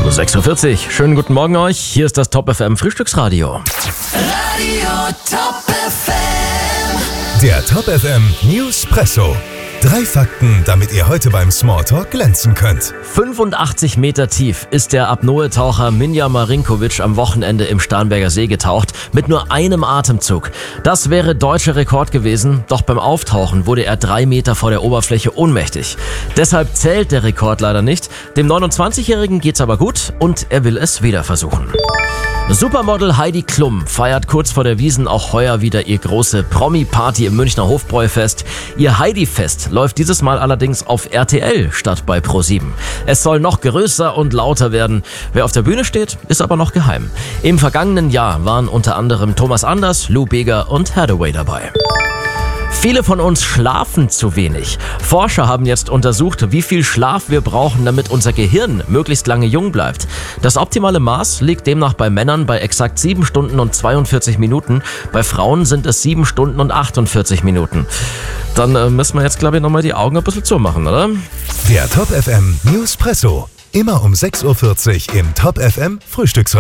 6:40 Uhr. Schönen guten Morgen euch. Hier ist das Top FM Frühstücksradio. Radio Top FM. Der Top FM Newspresso. 3 Fakten, damit ihr heute beim Smalltalk glänzen könnt. 85 Meter tief ist der Apnoe-Taucher Minja Marinkovic am Wochenende im Starnberger See getaucht, mit nur einem Atemzug. Das wäre deutscher Rekord gewesen, doch beim Auftauchen wurde er 3 Meter vor der Oberfläche ohnmächtig. Deshalb zählt der Rekord leider nicht. Dem 29-Jährigen geht's aber gut und er will es wieder versuchen. Supermodel Heidi Klum feiert kurz vor der Wiesn auch heuer wieder ihr große Promi-Party im Münchner Hofbräufest. Ihr Heidi-Fest läuft dieses Mal allerdings auf RTL statt bei Pro7. Es soll noch größer und lauter werden. Wer auf der Bühne steht, ist aber noch geheim. Im vergangenen Jahr waren unter anderem Thomas Anders, Lou Bega und Hathaway dabei. Viele von uns schlafen zu wenig. Forscher haben jetzt untersucht, wie viel Schlaf wir brauchen, damit unser Gehirn möglichst lange jung bleibt. Das optimale Maß liegt demnach bei Männern bei exakt 7 Stunden und 42 Minuten. Bei Frauen sind es 7 Stunden und 48 Minuten. Dann müssen wir jetzt, glaube ich, nochmal die Augen ein bisschen zumachen, oder? Der Top FM Newspresso. Immer um 6:40 Uhr im Top FM Frühstücksradio.